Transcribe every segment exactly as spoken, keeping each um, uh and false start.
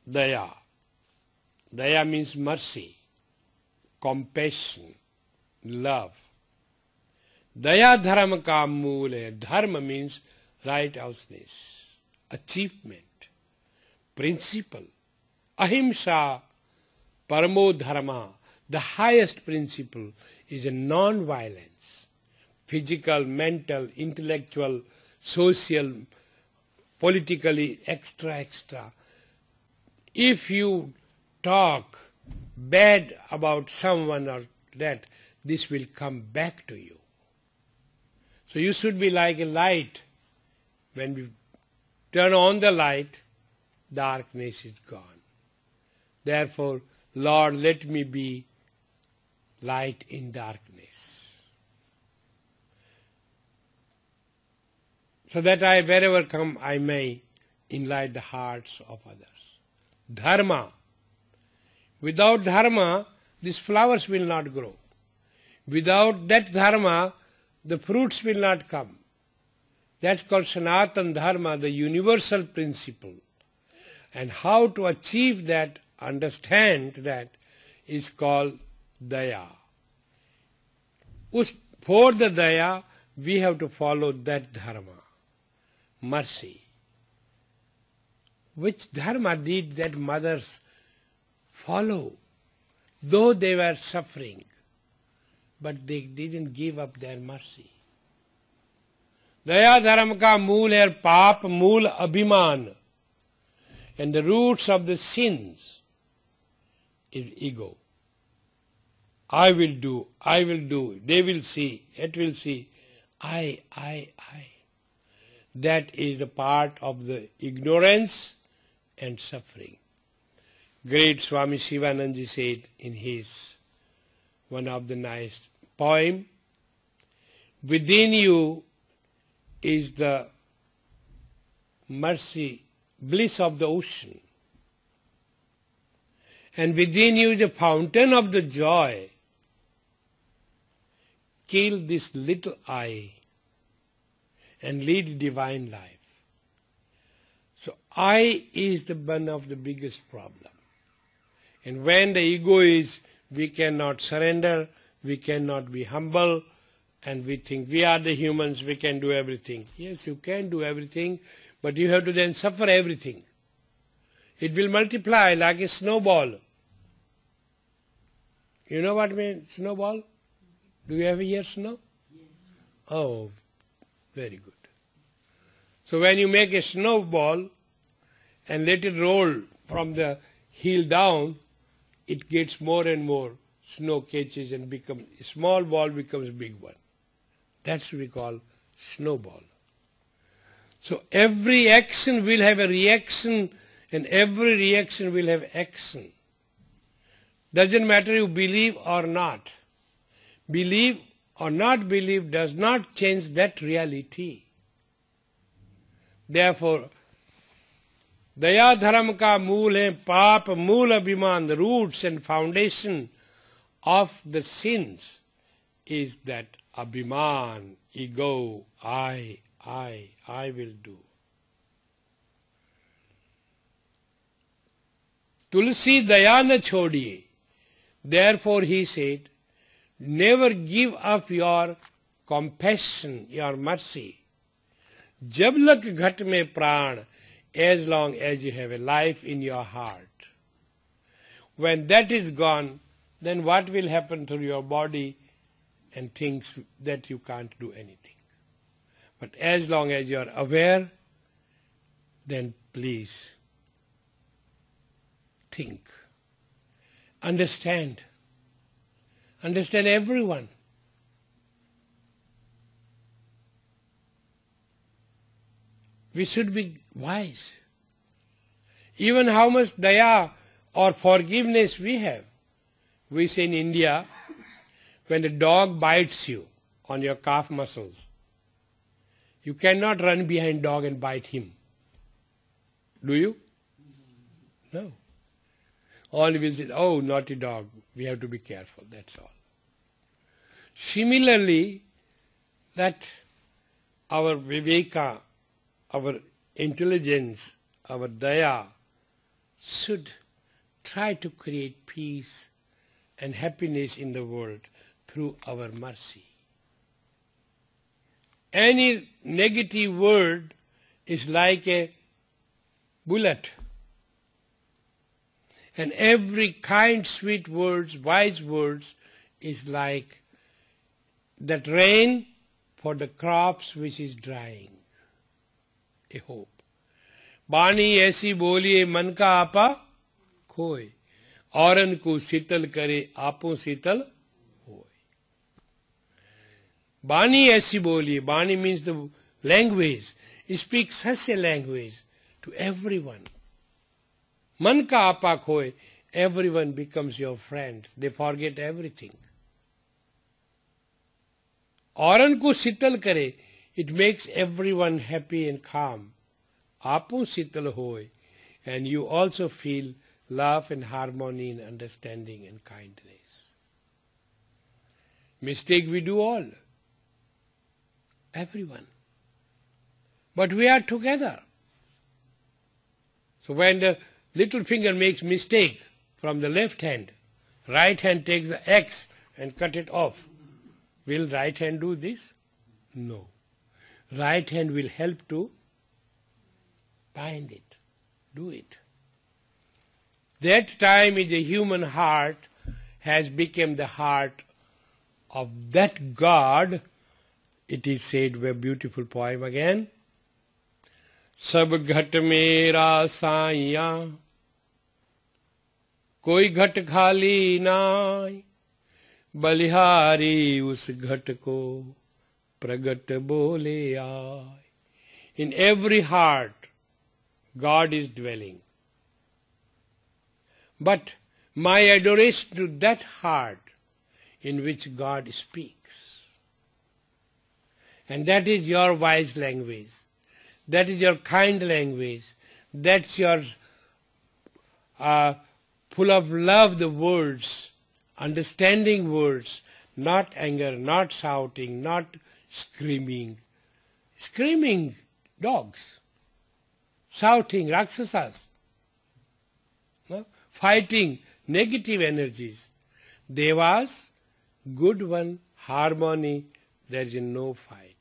Daya. Daya means mercy, compassion, love. Daya dharma ka mool hai. Dharma means righteousness, achievement, principle. Ahimsa paramo dharma. The highest principle is a non-violence. Physical, mental, intellectual, social, politically, extra, extra. If you talk bad about someone or that, this will come back to you. So you should be like a light. When we turn on the light, darkness is gone. Therefore, Lord, let me be light in darkness, so that I, wherever come, I may enlighten the hearts of others. Dharma. Without dharma, these flowers will not grow. Without that dharma, the fruits will not come. That's called Sanatana Dharma, the universal principle. And how to achieve that, understand that, is called Daya. For the Daya, we have to follow that Dharma, mercy. Which Dharma did that mothers follow? Though they were suffering, but they didn't give up their mercy. Daya Dharma ka mool hai, paap mool abhiman. And the roots of the sins is ego. I will do, I will do, they will see, it will see. I, I, I. That is the part of the ignorance and suffering. Great Swami Shivanandaji said in his one of the nice poem, within you is the mercy, bliss of the ocean. And within you is a fountain of the joy. Kill this little I and lead divine life. So I is the one of the biggest problem. And when the ego is, we cannot surrender, we cannot be humble, and we think we are the humans, we can do everything. Yes, you can do everything, but you have to then suffer everything. It will multiply like a snowball. You know what I mean, snowball? Do you ever hear snow? Yes. Oh, very good. So when you make a snowball and let it roll from the heel down, it gets more and more snow catches and becomes, a small ball becomes a big one. That's what we call snowball. So every action will have a reaction, and every reaction will have action. Doesn't matter you believe or not. Believe or not believe does not change that reality. Therefore, Daya Dharma ka mool hai, paap mool abhiman, the roots and foundation of the sins is that abhiman, ego, I, I, I will do. Tulsi daya na chodiye. Therefore he said, never give up your compassion, your mercy. Jab lak ghat mein pran, as long as you have a life in your heart. When that is gone, then what will happen to your body and things that you can't do anything. But as long as you are aware, then please think, understand, understand everyone. We should be wise. Even how much daya or forgiveness we have. We say in India, when a dog bites you on your calf muscles, you cannot run behind dog and bite him. Do you? No. All we say, oh, naughty dog, we have to be careful, that's all. Similarly, that our viveka, our intelligence, our daya should try to create peace and happiness in the world through our mercy. Any negative word is like a bullet. And every kind, sweet words, wise words is like that rain for the crops which is drying. A hope. Bani aisi boliye man ka apa khoye, auran ko sital kare aapon sital hoye. Bani aisi boliye, Bani means the language. It speaks such a language to everyone. Man ka apa khoye, everyone becomes your friend. They forget everything. Auran ko sital kare, it makes everyone happy and calm. Aapon sital hoy, and you also feel love and harmony and understanding and kindness. Mistake we do all. Everyone. But we are together. So when the little finger makes mistake from the left hand, right hand takes the X and cut it off. Will right hand do this? No. Right hand will help to bind it, do it. That time is the human heart has become the heart of that God. It is said, a beautiful poem again. Sab ghat mera saiya, koi ghat khali naai, balihari us ghat ko pragat bole aay. In every heart, God is dwelling. But my adoration to that heart in which God speaks. And that is your wise language. That is your kind language. That's your uh, full of love, the words, understanding words, not anger, not shouting, not screaming. Screaming dogs, shouting rakshasas, no? Fighting negative energies. Devas, good one, harmony, there is no fight.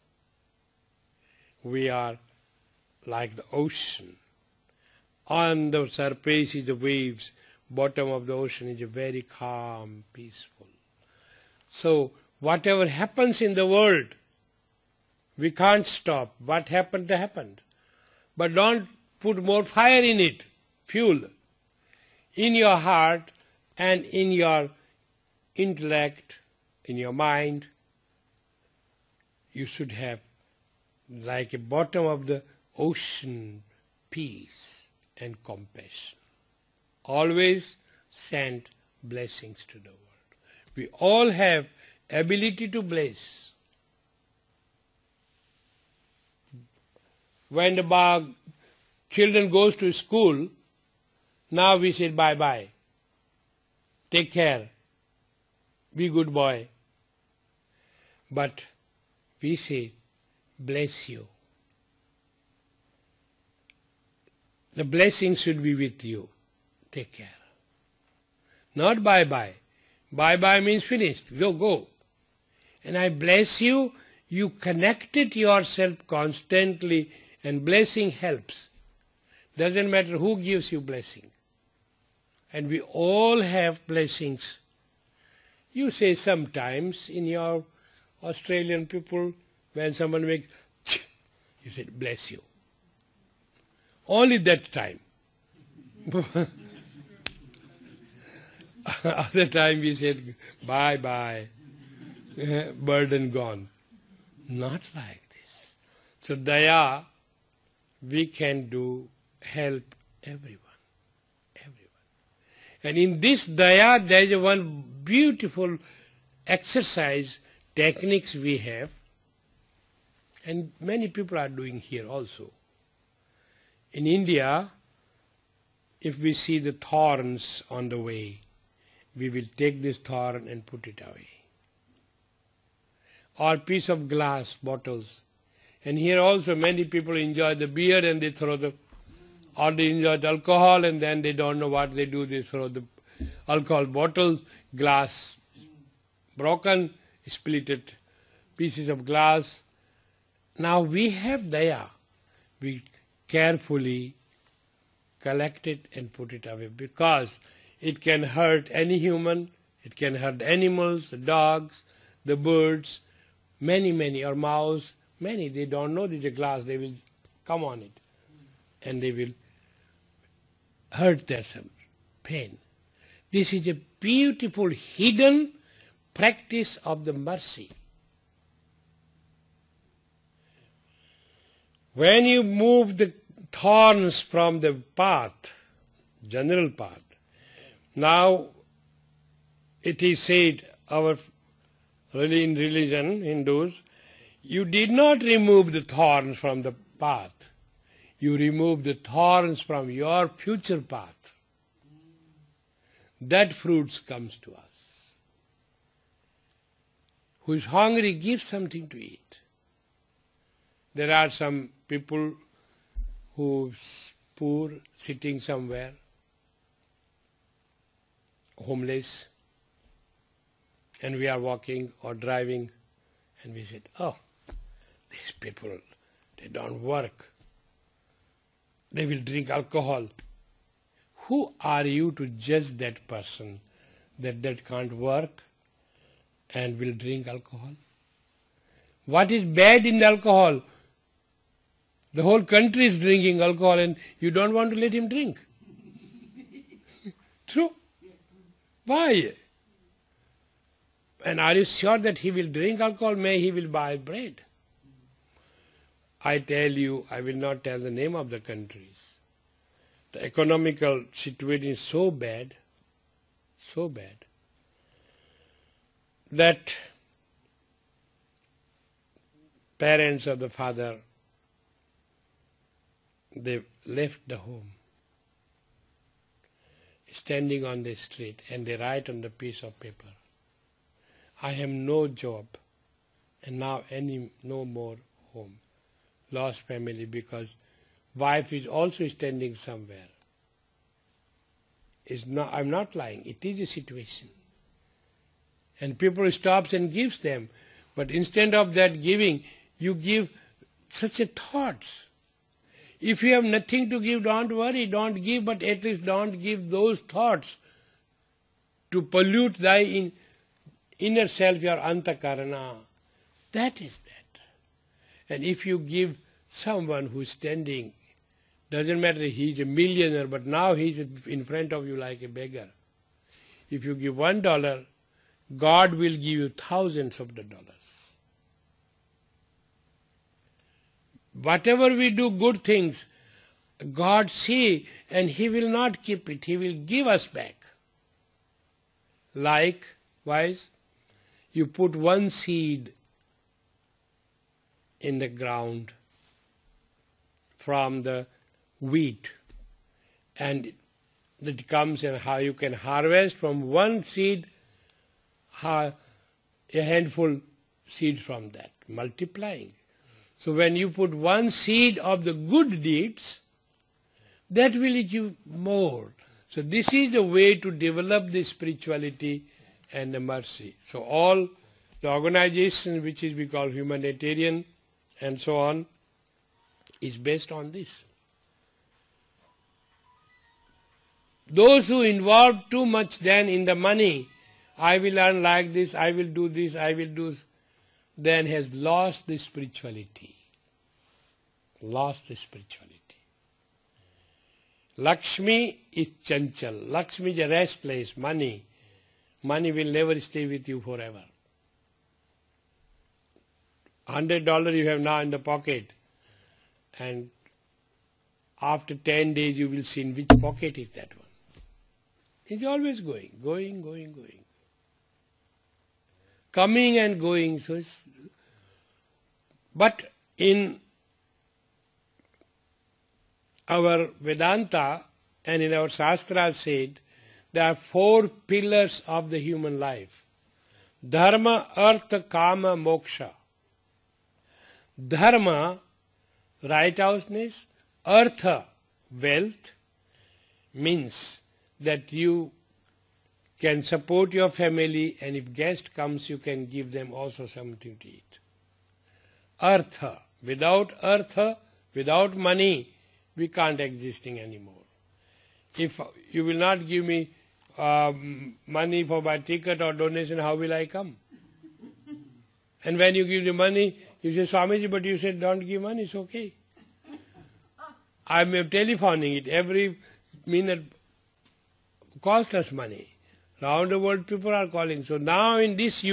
We are like the ocean. On the surface is the waves, bottom of the ocean is very calm, peaceful. So whatever happens in the world, we can't stop. What happened, happened. But don't put more fire in it, fuel. In your heart and in your intellect, in your mind, you should have like a bottom of the ocean, peace and compassion. Always send blessings to the world. We all have ability to bless. When the children goes to school, now we say bye-bye. Take care. Be good boy. But we say, bless you. The blessing should be with you. Take care. Not bye-bye. Bye-bye means finished. Go, go. And I bless you. You connected yourself constantly, and blessing helps. Doesn't matter who gives you blessing. And we all have blessings. You say sometimes in your Australian people, when someone makes, you say, bless you. Only that time. Other time we said, bye bye, burden gone. Not like this. So daya, we can do, help everyone. Everyone. And in this daya, there is one beautiful exercise, techniques we have, and many people are doing here also. In India, if we see the thorns on the way, we will take this thorn and put it away. Or piece of glass bottles. And here also many people enjoy the beer and they throw the or they enjoy the alcohol and then they don't know what they do. They throw the alcohol bottles, glass broken, splitted pieces of glass. Now we have daya. We carefully collect it and put it away because it can hurt any human, it can hurt animals, the dogs, the birds, many, many, or mouse, many. They don't know there's a glass, they will come on it and they will hurt themselves, pain. This is a beautiful hidden practice of the mercy. When you move the thorns from the path, general path, now it is said, our really in religion, Hindus, you did not remove the thorns from the path. You removed the thorns from your future path. That fruits comes to us. Who is hungry, give something to eat. There are some people who poor, sitting somewhere, homeless, and we are walking or driving, and we said, oh, these people, they don't work. They will drink alcohol. Who are you to judge that person that that can't work and will drink alcohol? What is bad in alcohol? The whole country is drinking alcohol and you don't want to let him drink. True? Why? And are you sure that he will drink alcohol? May he will buy bread. I tell you, I will not tell the name of the countries. The economical situation is so bad, so bad, that parents of the father, they left the home, standing on the street, and they write on the piece of paper, I have no job, and now any no more home. Lost family because wife is also standing somewhere. It's not, I'm not lying, it is a situation. And people stops and gives them. But instead of that giving, you give such a thoughts. If you have nothing to give, don't worry, don't give, but at least don't give those thoughts to pollute thy in, inner self, your antakarana. That is that. And if you give someone who is standing, doesn't matter he is a millionaire, but now he is in front of you like a beggar. If you give one dollar, God will give you thousands of the dollars. Whatever we do good things, God see, and He will not keep it. He will give us back. Likewise, you put one seed in the ground from the wheat, and it comes and how you can harvest from one seed a handful seed from that, multiplying. So when you put one seed of the good deeds, that will give more. So this is the way to develop the spirituality and the mercy. So all the organization which is we call humanitarian and so on is based on this. Those who involve too much then in the money, I will earn like this, I will do this, I will do this, then has lost the spirituality. Lost the spirituality. Lakshmi is chanchal. Lakshmi is a restless, money. Money will never stay with you forever. Hundred dollars you have now in the pocket, and after ten days you will see in which pocket is that one. It's always going, going, going, going. Coming and going. So it's, but in our Vedanta and in our Shastra said, there are four pillars of the human life. Dharma, Artha, Kama, Moksha. Dharma, righteousness. Artha, wealth means that you can support your family, and if guest comes, you can give them also something to eat. Artha. Without artha, without money, we can't existing anymore. If you will not give me um, money for my ticket or donation, how will I come? And when you give the money, you say, Swamiji, but you said don't give money, it's okay. I'm telephoning it every minute, cost us money. Round the world people are calling. So now in this